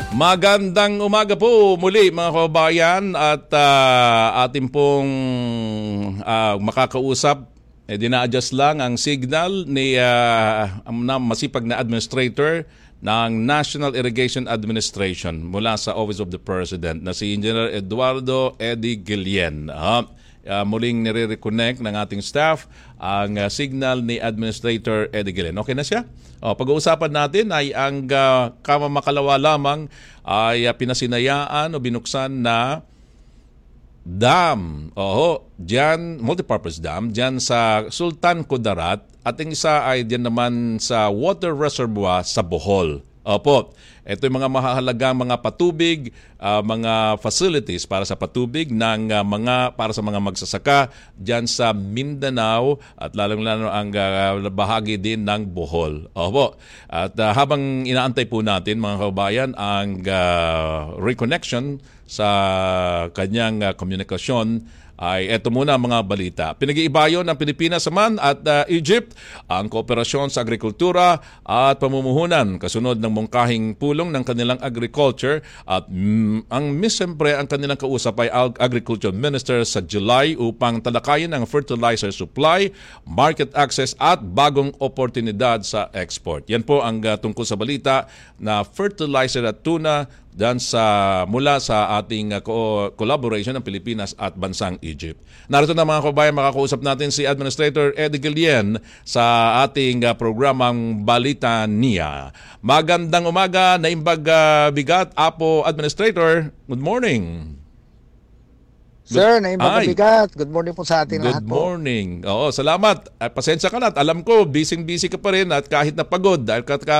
Magandang umaga po muli mga kababayan at ating pong makakausap. Dina-adjust lang ang signal ni masipag na administrator ng National Irrigation Administration mula sa Office of the President na si Engineer Eduardo Eddie Guillen. Muling nire-reconnect ng ating staff ang signal ni Administrator Eddie Guillen. Okay na siya? Pag-uusapan natin ay ang kamamakalawa lamang ay pinasinayaan o binuksan na dam. Diyan, multipurpose dam, diyan sa Sultan Kudarat at ang isa ay diyan naman sa water reservoir sa Bohol. Ito yung mga mahalagang mga patubig, mga facilities para sa patubig ng para sa mga magsasaka diyan sa Mindanao at lalong-lalo ang bahagi din ng Bohol. At habang inaantay po natin mga kababayan ang reconnection sa kanyang komunikasyon, ay eto muna mga balita. Pinag-iibayo ng Pilipinas naman at Egypt ang kooperasyon sa agrikultura at pamumuhunan kasunod ng mungkahing pulong ng kanilang agriculture at siyempre ang kanilang kausap ay Agriculture Minister sa July upang talakayin ang fertilizer supply, market access at bagong oportunidad sa export. Yan po ang tungkol sa balita na fertilizer at tuna mula sa ating collaboration ng Pilipinas at bansang Egypt. Narito na mga kababayan, makakausap natin si Administrator Eddie Guillen sa ating programang Balita Niya. Magandang umaga, Naimbag Bigat, Apo Administrator. Good morning. Sir, Naimbag Bigat. Good morning po sa ating lahat po. Good morning. Po. Salamat. Pasensya ka na. Alam ko, busy ka pa rin at kahit napagod dahil